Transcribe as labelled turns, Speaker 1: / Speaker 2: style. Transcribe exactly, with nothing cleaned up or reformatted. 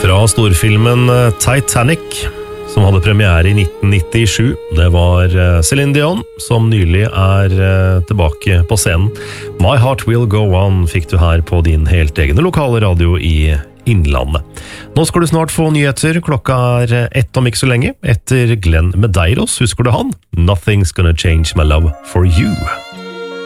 Speaker 1: Fra storfilmen Titanic, som hadde premiere i nitten nittisju. Det var Celine Dion, som nylig er tilbake på scenen. My Heart Will Go On fikk du her på din helt egne lokale radio i Innlandet. Nå skal du snart få nyheter. Klokka er ett om ikke så lenge. Etter Glenn Medeiros, husker du han? Nothing's gonna change my love for you.